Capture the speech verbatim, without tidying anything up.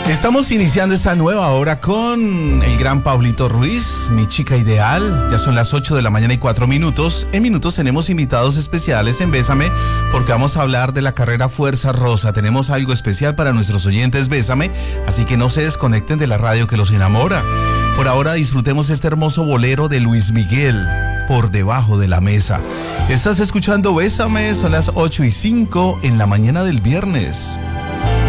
Estamos iniciando esta nueva hora con el gran Pablito Ruiz, mi chica ideal. Ya son las ocho de la mañana y cuatro minutos. En minutos tenemos invitados especiales en Bésame, porque vamos a hablar de la carrera Fuerza Rosa. Tenemos algo especial para nuestros oyentes Bésame, así que no se desconecten de la radio que los enamora. Por ahora disfrutemos este hermoso bolero de Luis Miguel, Por debajo de la mesa. Estás escuchando Bésame, son las ocho y cinco en la mañana del viernes.